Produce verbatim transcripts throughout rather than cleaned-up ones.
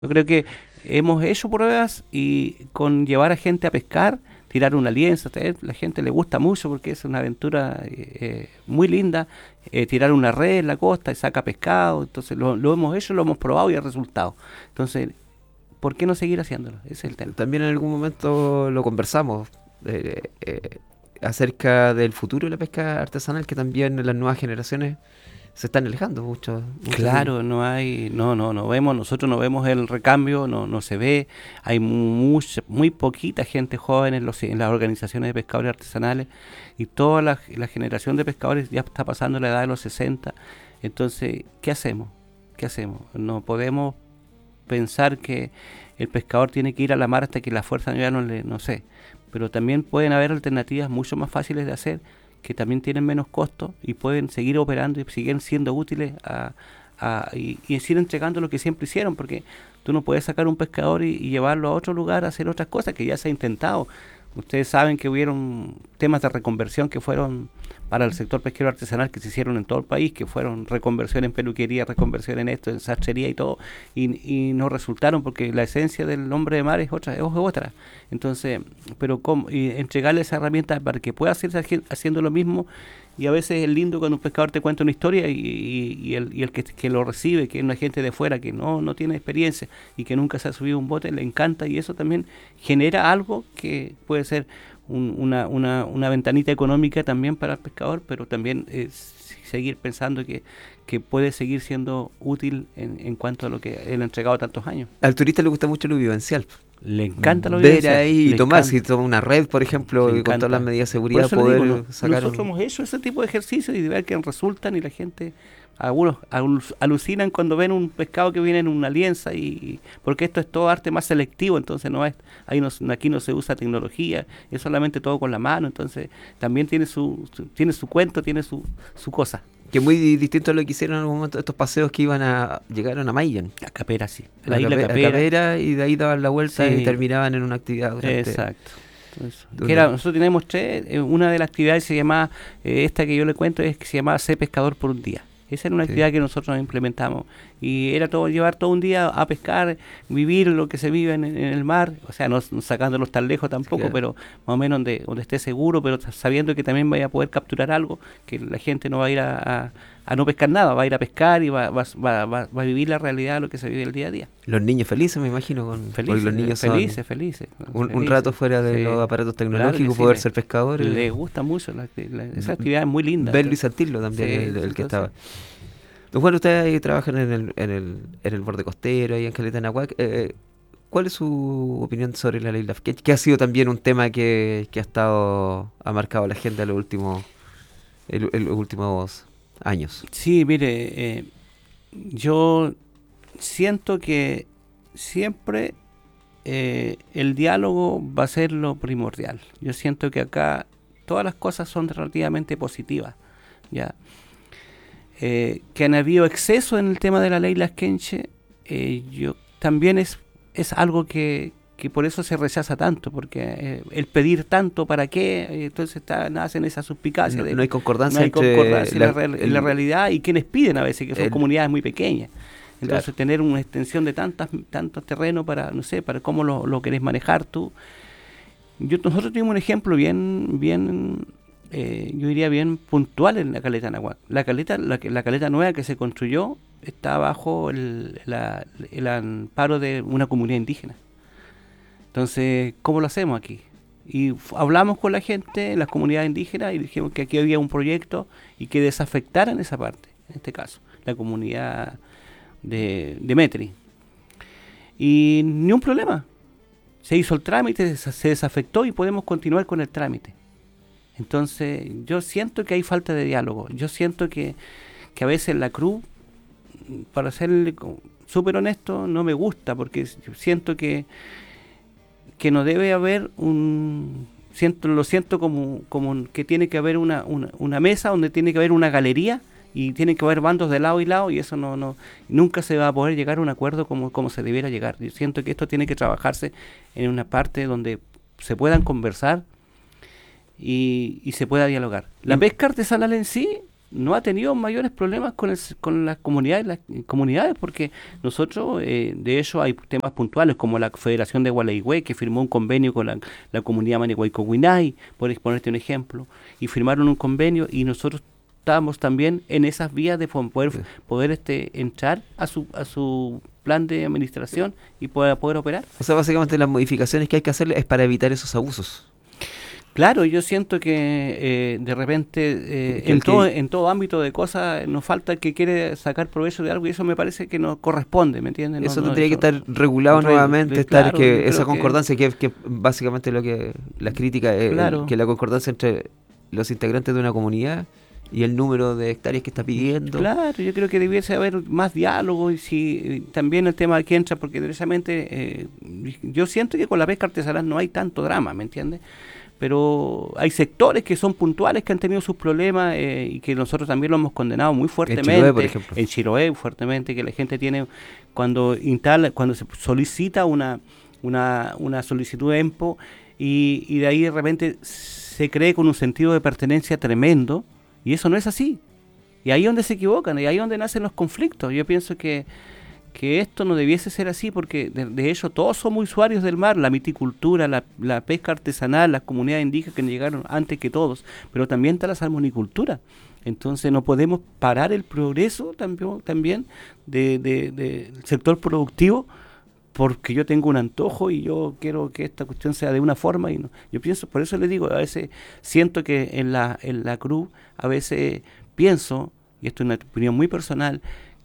Yo creo que hemos hecho pruebas y con llevar a gente a pescar, tirar una lienza, a la gente le gusta mucho porque es una aventura eh, muy linda, eh, tirar una red en la costa y saca pescado, entonces lo, lo hemos hecho, lo hemos probado y ha resultado. Entonces, ¿por qué no seguir haciéndolo? Ese es el tema. También en algún momento lo conversamos eh, eh, acerca del futuro de la pesca artesanal, que también las nuevas generaciones se están alejando mucho. mucho Claro, no hay, no, no, no vemos, nosotros no vemos el recambio, no, no se ve, hay mucha, muy poquita gente joven en, los, en las organizaciones de pescadores artesanales y toda la, la generación de pescadores ya está pasando la edad de los sesenta, entonces, ¿qué hacemos? ¿Qué hacemos? No podemos pensar que el pescador tiene que ir a la mar hasta que la fuerza ya no le, no sé, pero también pueden haber alternativas mucho más fáciles de hacer, que también tienen menos costos y pueden seguir operando y siguen siendo útiles a, a, y, y seguir entregando lo que siempre hicieron, porque tú no puedes sacar un pescador y, y llevarlo a otro lugar a hacer otras cosas que ya se ha intentado. Ustedes saben que hubieron temas de reconversión que fueron para el sector pesquero artesanal, que se hicieron en todo el país, que fueron reconversión en peluquería, reconversión en esto, en sastrería y todo, y, y no resultaron porque la esencia del hombre de mar es otra, es otra. Entonces, pero cómo, y entregarle esa herramienta para que pueda seguir haciendo lo mismo, y a veces es lindo cuando un pescador te cuenta una historia y, y, y el, y el que, que lo recibe, que es una gente de fuera que no, no tiene experiencia y que nunca se ha subido a un bote, le encanta, y eso también genera algo que puede ser un, una, una, una ventanita económica también para el pescador, pero también eh, seguir pensando que, que puede seguir siendo útil en, en cuanto a lo que él ha entregado tantos años. Al turista le gusta mucho lo vivencial. Le encanta lo ver vivencial, ahí y tomar, encanta. si toma una red, por ejemplo, y con todas las medidas de seguridad poder digo, no, sacar nosotros un... hemos hecho ese tipo de ejercicios y de ver que resultan, y la gente, algunos alucinan cuando ven un pescado que viene en una lienza, y porque esto es todo arte más selectivo, entonces no es, ahí no, aquí no se usa tecnología, es solamente todo con la mano, entonces también tiene su, su tiene su cuento, tiene su, su cosa. Que es muy distinto a lo que hicieron en algún momento estos paseos que iban a llegaron a Mayen. A Capera, sí. La, la isla Capera, Capera. Capera, y de ahí daban la vuelta sí. y terminaban en una actividad durante... Exacto. Entonces, que era, nosotros tenemos tres, eh, una de las actividades se llama, eh, esta que yo le cuento es que se llama Ser Pescador por un Día. Esa era una sí. actividad que nosotros implementamos y era todo llevar todo un día a pescar, vivir lo que se vive en, en el mar, o sea, no, no sacándolos tan lejos tampoco, claro. pero más o menos donde, donde esté seguro, pero sabiendo que también vaya a poder capturar algo, que la gente no va a ir a, a, a no pescar nada, va a ir a pescar y va, va, va, va, va a vivir la realidad de lo que se vive el día a día. Los niños felices, me imagino, con felices, los niños felices, felices, un, felices. Un rato fuera de sí. los aparatos tecnológicos, claro poder sí, ser pescadores. Les gusta mucho, la, la, esa actividad es muy linda. Verlo y sentirlo también, sí, el, el entonces, que estaba. Don Juan, ustedes trabajan en el, en el, en el borde costero, ahí en Caleta de Nahuac. Eh, ¿Cuál es su opinión sobre la ley LAF? Que, que ha sido también un tema que, que ha estado ha marcado la agenda en los últimos, en, en los últimos años. Sí, mire, eh, yo siento que siempre eh, el diálogo va a ser lo primordial. Yo siento que acá todas las cosas son relativamente positivas, ¿ya? Eh, que han habido exceso en el tema de la ley Laskenche, eh, yo también es, es algo que, que por eso se rechaza tanto, porque eh, el pedir tanto, ¿para qué? Eh, entonces está, nacen esas suspicacias. No, de, no hay concordancia, no hay entre concordancia la, en, la real, el, en la realidad y quienes piden a veces, que son el, comunidades muy pequeñas. Entonces claro. tener una extensión de tantas, tantos terrenos para, no sé, para cómo lo, lo querés manejar tú. Yo, nosotros tuvimos un ejemplo bien, bien... Eh, yo diría bien puntual en la caleta Nahuac. La caleta, la, la caleta nueva que se construyó está bajo el, la, el amparo de una comunidad indígena. Entonces, ¿cómo lo hacemos aquí? Y f- hablamos con la gente, las comunidades indígenas, y dijimos que aquí había un proyecto y que desafectaran esa parte, en este caso, la comunidad de, de Metri. Y ni un problema. Se hizo el trámite, se desafectó y podemos continuar con el trámite. Entonces, yo siento que hay falta de diálogo. Yo siento que, que a veces la cruz, para ser súper honesto, no me gusta, porque siento que, que no debe haber un... siento Lo siento como, como que tiene que haber una, una, una mesa donde tiene que haber una galería y tiene que haber bandos de lado y lado, y eso no, no nunca se va a poder llegar a un acuerdo como, como se debiera llegar. Yo siento que esto tiene que trabajarse en una parte donde se puedan conversar Y, y se pueda dialogar. La pesca artesanal en sí no ha tenido mayores problemas con, el, con las comunidades, las comunidades, porque nosotros, eh, de hecho, hay temas puntuales como la Federación de Gualeguay, que firmó un convenio con la, la comunidad Manihuaycohuinay, por ponerte un ejemplo, y firmaron un convenio, y nosotros estamos también en esas vías de poder, poder este, entrar a su, a su plan de administración y poder, poder operar. O sea, básicamente las modificaciones que hay que hacer es para evitar esos abusos. Claro, yo siento que eh, de repente eh, en, todo, en todo ámbito de cosas nos falta el que quiere sacar provecho de algo y eso me parece que no corresponde, ¿me entiendes? No, eso no, tendría eso, que estar regulado re, nuevamente, de, estar claro, que esa concordancia, que, que, que básicamente lo que las críticas, eh, claro. el, que la concordancia entre los integrantes de una comunidad y el número de hectáreas que está pidiendo. Claro, yo creo que debiese haber más diálogo y si también el tema que entra, porque derechamente eh, yo siento que con la pesca artesanal no hay tanto drama, ¿me entiendes? Pero hay sectores que son puntuales, que han tenido sus problemas eh, y que nosotros también lo hemos condenado muy fuertemente. En Chiloé, por ejemplo. En Chiloé, fuertemente, que la gente tiene, cuando instala, cuando se solicita una, una, una solicitud de EMPO y, y de ahí de repente se cree con un sentido de pertenencia tremendo, y eso no es así. Y ahí es donde se equivocan, y ahí es donde nacen los conflictos. Yo pienso que que esto no debiese ser así, porque de, de hecho todos somos usuarios del mar, la miticultura, la, la pesca artesanal, las comunidades indígenas que llegaron antes que todos, pero también está la salmonicultura. Entonces no podemos parar el progreso también, también de, de, de, del sector productivo porque yo tengo un antojo y yo quiero que esta cuestión sea de una forma. Y no, yo pienso, por eso le digo, a veces siento que en la, en la cruz, a veces pienso, y esto es una opinión muy personal,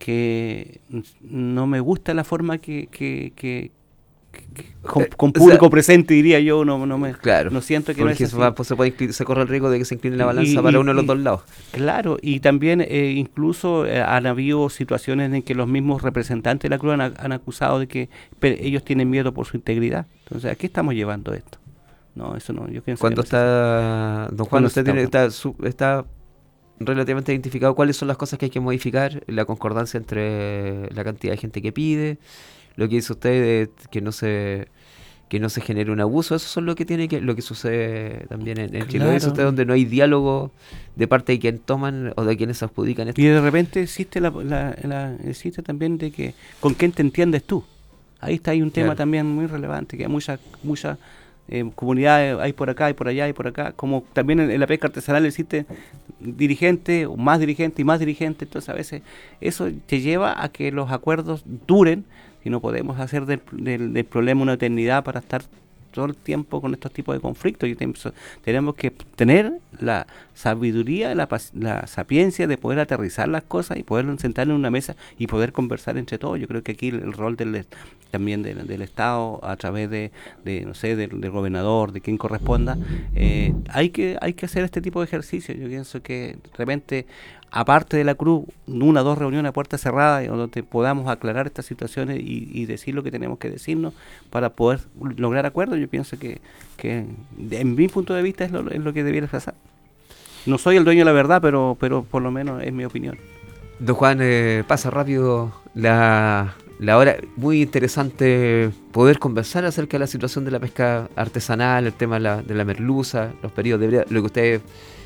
que no me gusta la forma que, que, que, que con, con público o sea, presente, diría yo, no, no me claro, no siento que porque no es se, va, pues se, puede, se corre el riesgo de que se incline la balanza y, para y, uno de los y, dos lados. Claro, y también eh, incluso eh, han habido situaciones en que los mismos representantes de la cruz han, han acusado de que ellos tienen miedo por su integridad. Entonces, ¿a qué estamos llevando esto? No, eso no, yo pienso Cuando que está, don Juan, usted tiene, está, su, está relativamente identificado cuáles son las cosas que hay que modificar, la concordancia entre la cantidad de gente que pide, lo que dice usted, que no se que no se genere un abuso, eso es lo que tiene que lo que sucede también en, en claro. Chile, dice usted, donde no hay diálogo de parte de quien toman o de quienes adjudican esto. Y de repente existe la, la, la existe también de que con quién te entiendes tú. Ahí está, hay un tema claro. también muy relevante, que hay muchas muchas Eh, comunidades hay por acá, hay por allá, hay por acá, como también en, en la pesca artesanal existe dirigentes, más dirigentes y más dirigentes, entonces a veces eso te lleva a que los acuerdos duren y no podemos hacer del, del, del problema una eternidad para estar todo el tiempo con estos tipos de conflictos. Y tenemos que tener la sabiduría, la, la sapiencia de poder aterrizar las cosas y poder sentar en una mesa y poder conversar entre todos. Yo creo que aquí el, el rol del también del, del Estado a través de, de no sé, del, del gobernador, de quien corresponda, eh, hay que hay que hacer este tipo de ejercicios. Yo pienso que de repente, aparte de la cruz, una o dos reuniones a puerta cerrada donde podamos aclarar estas situaciones y, y decir lo que tenemos que decirnos para poder lograr acuerdos. Yo pienso que, que en mi punto de vista es lo, es lo que debiera pasar. No soy el dueño de la verdad, pero pero por lo menos es mi opinión. Don Juan, eh, pasa rápido la, la hora. Muy interesante poder conversar acerca de la situación de la pesca artesanal, el tema de la, de la merluza, los periodos de brida, lo que ustedes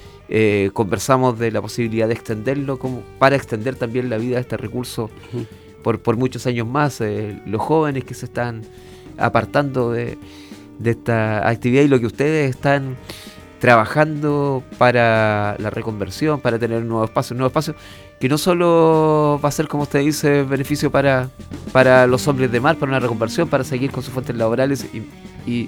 eh, conversamos de la posibilidad de extenderlo como para extender también la vida de este recurso uh-huh. por, por muchos años más. Eh, los jóvenes que se están apartando de, de esta actividad y lo que ustedes están trabajando para la reconversión, para tener un nuevo espacio, un nuevo espacio que no solo va a ser, como usted dice, beneficio para, para los hombres de mar, para una reconversión, para seguir con sus fuentes laborales y, y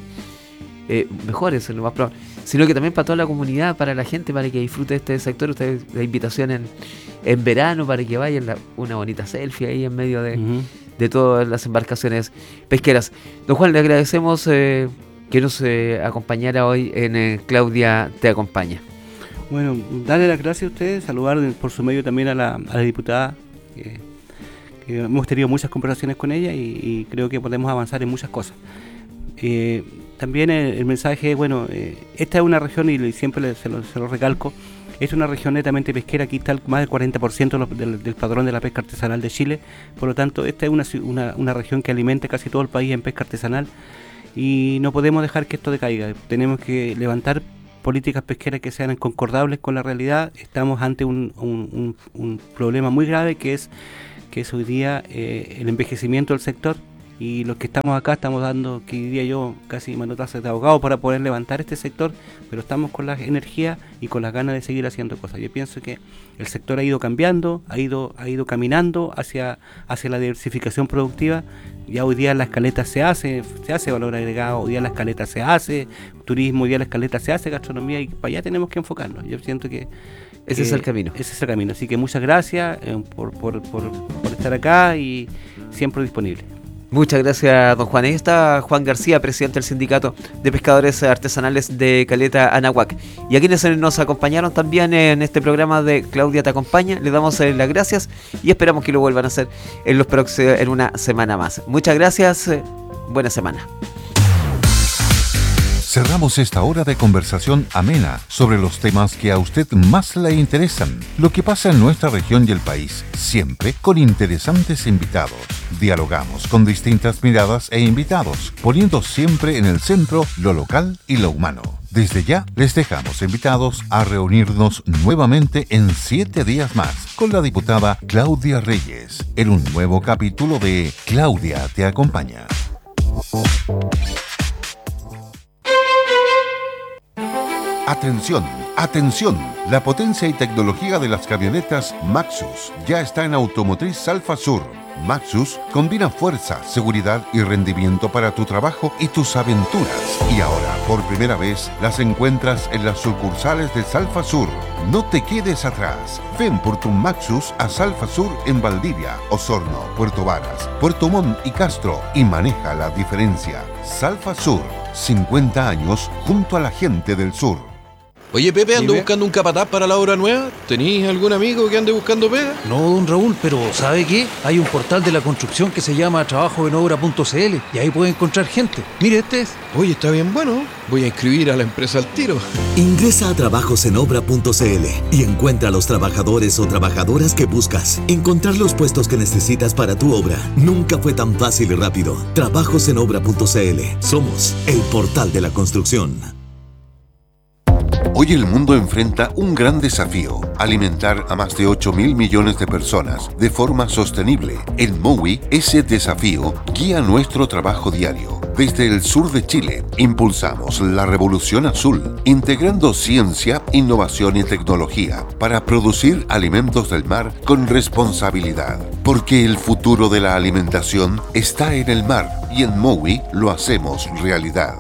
eh, mejores, en lo más probable, sino que también para toda la comunidad, para la gente, para que disfrute de este sector. Ustedes, la invitación en, en verano para que vayan, la, una bonita selfie ahí en medio de, uh-huh. de todas las embarcaciones pesqueras. Don Juan, le agradecemos eh, que nos eh, acompañara hoy en eh, Claudia Te Acompaña. Bueno, darle las gracias a ustedes, saludar por su medio también a la, a la diputada, que, que hemos tenido muchas conversaciones con ella y, y creo que podemos avanzar en muchas cosas. Eh, también el, el mensaje, bueno, eh, esta es una región, y siempre le, se, lo, se lo recalco, es una región netamente pesquera. Aquí está el, más del cuarenta por ciento del, del, del padrón de la pesca artesanal de Chile, por lo tanto esta es una, una, una región que alimenta casi todo el país en pesca artesanal y no podemos dejar que esto decaiga. Tenemos que levantar políticas pesqueras que sean concordables con la realidad, estamos ante un, un, un, un problema muy grave que es, que es hoy día eh, el envejecimiento del sector. Y los que estamos acá estamos dando, que diría yo, casi manotazos de abogado para poder levantar este sector, pero estamos con la energía y con las ganas de seguir haciendo cosas. Yo pienso que el sector ha ido cambiando, ha ido ha ido caminando hacia hacia la diversificación productiva. Ya hoy día la escaleta se hace, se hace valor agregado, hoy día la escaleta se hace, turismo, hoy día la escaleta se hace, gastronomía, y para allá tenemos que enfocarnos. Yo siento que ese es el camino. Ese es el camino. Así que muchas gracias eh, por, por, por, por estar acá y siempre disponible. Muchas gracias, don Juan. Ahí está Juan García, presidente del Sindicato de Pescadores Artesanales de Caleta Anahuac. Y a quienes nos acompañaron también en este programa de Claudia Te Acompaña, les damos las gracias y esperamos que lo vuelvan a hacer en, los próximos, en una semana más. Muchas gracias, buena semana. Cerramos esta hora de conversación amena sobre los temas que a usted más le interesan, lo que pasa en nuestra región y el país, siempre con interesantes invitados. Dialogamos con distintas miradas e invitados, poniendo siempre en el centro lo local y lo humano. Desde ya les dejamos invitados a reunirnos nuevamente en siete días más con la diputada Claudia Reyes en un nuevo capítulo de Claudia Te Acompaña. Atención, atención, la potencia y tecnología de las camionetas Maxus ya está en Automotriz Salfa Sur. Maxus combina fuerza, seguridad y rendimiento para tu trabajo y tus aventuras. Y ahora, por primera vez, las encuentras en las sucursales de Salfa Sur. No te quedes atrás. Ven por tu Maxus a Salfa Sur en Valdivia, Osorno, Puerto Varas, Puerto Montt y Castro y maneja la diferencia. Salfa Sur, cincuenta años junto a la gente del sur. Oye, Pepe, ando buscando un capataz para la obra nueva. ¿Tenís algún amigo que ande buscando pega? No, don Raúl, pero ¿sabe qué? Hay un portal de la construcción que se llama trabajo en obra punto c l y ahí puede encontrar gente. Mire, este es. Oye, está bien bueno. Voy a inscribir a la empresa al tiro. Ingresa a trabajos en obra punto c l y encuentra a los trabajadores o trabajadoras que buscas. Encontrar los puestos que necesitas para tu obra nunca fue tan fácil y rápido. trabajos en obra punto c l. Somos el portal de la construcción. Hoy el mundo enfrenta un gran desafío: alimentar a más de ocho mil millones de personas de forma sostenible. En Mowi, ese desafío guía nuestro trabajo diario. Desde el sur de Chile, impulsamos la revolución azul, integrando ciencia, innovación y tecnología para producir alimentos del mar con responsabilidad. Porque el futuro de la alimentación está en el mar y en Mowi lo hacemos realidad.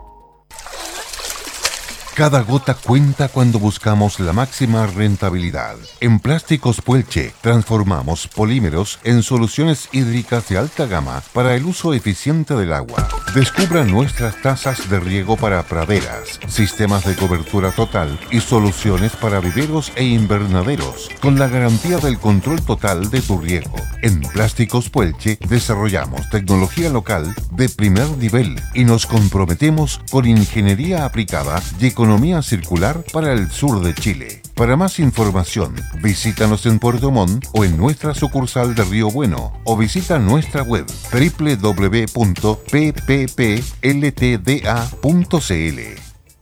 Cada gota cuenta cuando buscamos la máxima rentabilidad. En Plásticos Puelche transformamos polímeros en soluciones hídricas de alta gama para el uso eficiente del agua. Descubra nuestras tazas de riego para praderas, sistemas de cobertura total y soluciones para viveros e invernaderos, con la garantía del control total de tu riego. En Plásticos Puelche desarrollamos tecnología local de primer nivel y nos comprometemos con ingeniería aplicada y economía circular para el sur de Chile. Para más información, visítanos en Puerto Montt o en nuestra sucursal de Río Bueno o visita nuestra web doble u doble u doble u punto p p p l t d a punto c l.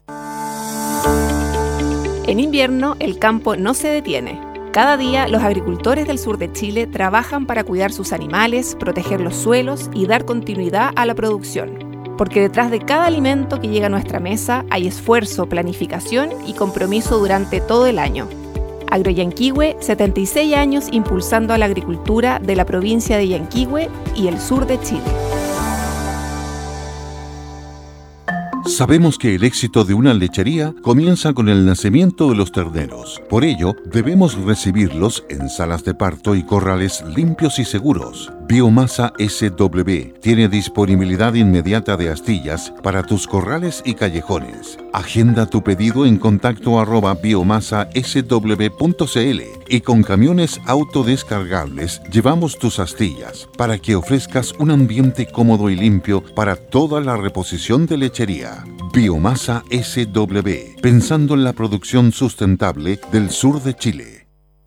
En invierno, el campo no se detiene. Cada día, los agricultores del sur de Chile trabajan para cuidar sus animales, proteger los suelos y dar continuidad a la producción. Porque detrás de cada alimento que llega a nuestra mesa hay esfuerzo, planificación y compromiso durante todo el año. Agroyanquihue, setenta y seis años impulsando a la agricultura de la provincia de Yanquihue y el sur de Chile. Sabemos que el éxito de una lechería comienza con el nacimiento de los terneros. Por ello, debemos recibirlos en salas de parto y corrales limpios y seguros. Biomasa S W tiene disponibilidad inmediata de astillas para tus corrales y callejones. Agenda tu pedido en contacto arroba biomasa s w punto c l y con camiones autodescargables llevamos tus astillas para que ofrezcas un ambiente cómodo y limpio para toda la reposición de lechería. Biomasa S W, pensando en la producción sustentable del sur de Chile.